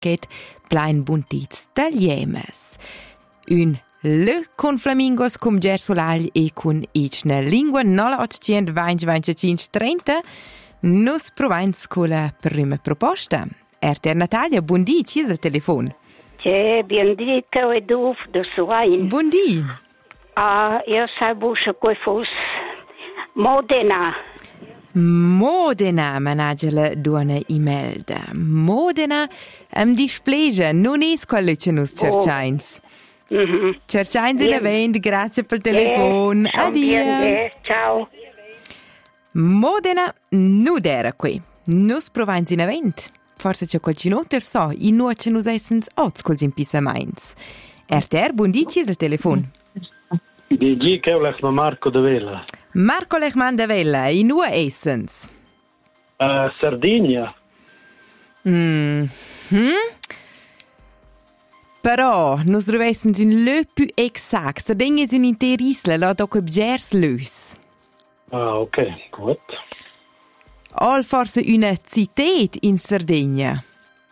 paquet plein buntiz tagliemes. Un le con flamingos cum gersolagl e con icna lingua 0800 20 25 30 nus provains con la prima proposta. Erter Natalia, buondì, ci è il telefono. C'è, buondì, te e tu, da Suain. Buondì. Io sapevo che fosse Modena. Modena, managela duona Imelda. Modena, displegia, non è quello che nos cercains. Cercains in event, grazie per il telefono. Addio. Ciao. Modena, non era qui. Nos provains in event. Forse c'è qualcuno che so, in nuoce nos essens ozzcols in pisa mains. RTR, buondì, ci è il telefono. Di che ho Marco de Vella. Marco Lechman de Vella, in nuova essens. Sardegna. Però, nos dovessens un le più exact. Sardegna è un'intera isla, là dopo bgers lus. Ok, gut. O forse una città in Sardegna?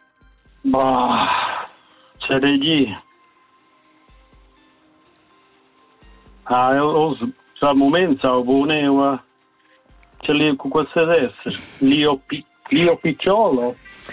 C'è di al momento ho buono c'è lì con questo essere Lio Picciolo.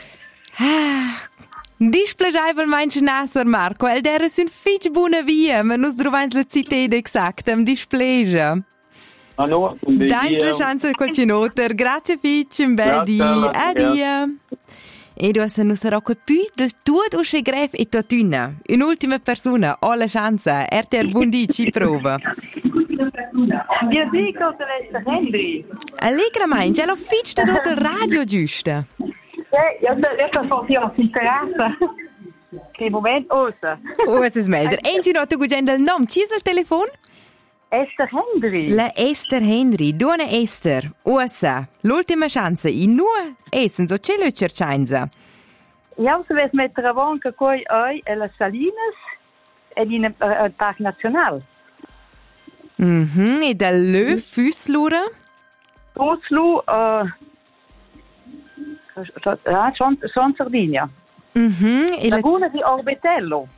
Displegeibel meinst Nasser Marco, el der ist un fitch buona via, ma nus drovains la città exacta, am displegia. No, Dans la chance qualcunoter, grazie fitch, un bel di, adia. E du hast nus sarò più del tuo usce gref e totuna. Un'ultima persona, ho la chance, RTR buondì ci prova. Io dico che è Henry. Allegra mein, c'è lo fitch da dort radio giusta. Io sono forse in terrazza. Che momento osa. Es ist melder. Engi notte gugenda il nom, ci è il telefono? Esther Henry. La Esther Henry, duona Esther, osa, l'ultima chance, in nuova essens, o c'è lo cercainza? Io se ves mettere avanti che poi è la Salinas ed in il Parco Nazionale. E da le Füßlura? Füßlu, sono Sardegna. Laguna di Orbetello.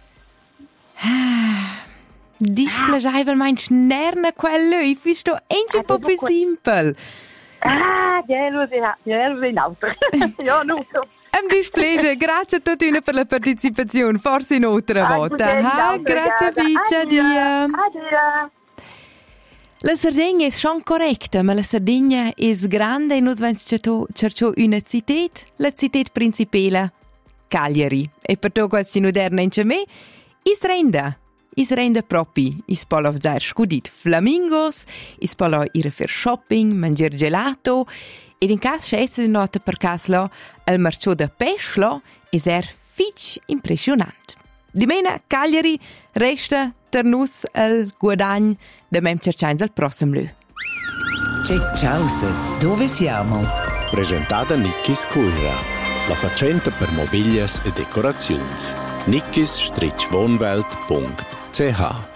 Displegeibel meinst nerna quello, ich fisto un po' più simple. Glielo in auto. Ja, no. Displegia, grazie a tutti per la partecipazione, forse in un'altra volta. Grazie Ficcia, addio. La Sardegna è schon corretta, ma la Sardegna è grande e noi cerchiamo una città, la città principale, Cagliari. E per tutto questo moderno in me, is rende proprio, is polo fare scudit flamingos, is polo ir per shopping, mangiare gelato, ed in caso c'è nota per caso il marcio da pesce, is fitch impressionante. Di mena Cagliari resta per nus il guadagno da mem cercains al prossimo lu. Ciauses, dove siamo? Presentata Nickis Curra, la facenta per mobilias e decorazioni. nickis-wohnwelt.ch